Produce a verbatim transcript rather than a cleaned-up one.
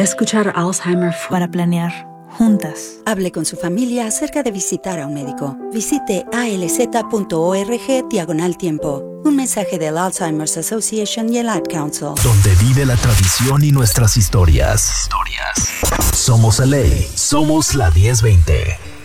Escuchar Alzheimer para planear juntas. Hable con su familia acerca de visitar a un médico. Visite alz.org diagonal tiempo. Un mensaje del Alzheimer's Association y el Ad Council. Donde vive la tradición y nuestras historias. Historias. Somos L A. Somos la diez veinte.